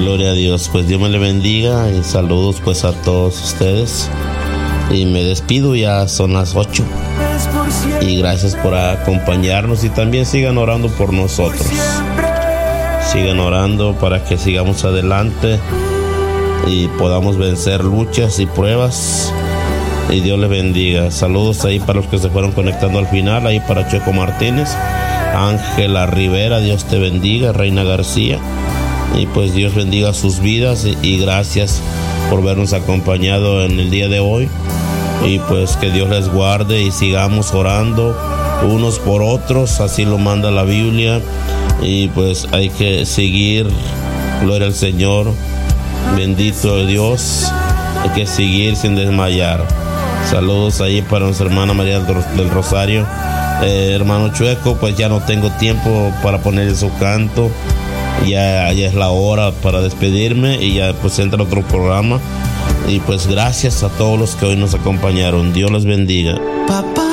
Gloria a Dios. Pues Dios me le bendiga y saludos pues a todos ustedes. Y me despido, ya son las 8. Y gracias por acompañarnos y también sigan orando por nosotros. Sigan orando para que sigamos adelante y podamos vencer luchas y pruebas. Y Dios les bendiga. Saludos ahí para los que se fueron conectando al final, ahí para Checo Martínez, Ángela Rivera, Dios te bendiga, Reina García. Y pues Dios bendiga sus vidas y gracias por vernos acompañado en el día de hoy. Y pues que Dios les guarde y sigamos orando unos por otros, así lo manda la Biblia. Y pues hay que seguir, gloria al Señor, bendito Dios, hay que seguir sin desmayar. Saludos ahí para nuestra hermana María del Rosario. Hermano Chueco, pues ya no tengo tiempo para ponerle su canto, ya es la hora para despedirme y ya pues entra otro programa. Y pues gracias a todos los que hoy nos acompañaron. Dios les bendiga.